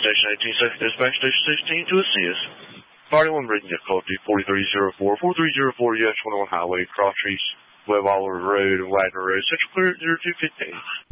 Station 18, Second Dispatch Station 16 to assist. Party 1 breaking difficulty, 4304, 4304 US 21 Highway, Cross Street, Webb Oliver Road, and Wagner Road, Central Clear 0215.